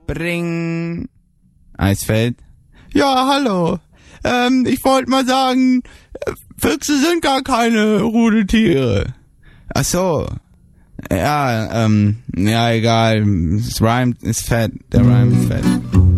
Bring. Eisfeld? Ja, hallo. Ich wollte mal sagen, Füchse sind gar keine Rudeltiere. Ach so. Ja, ja, egal. Das Rhyme ist fett. Der Rhyme ist fett.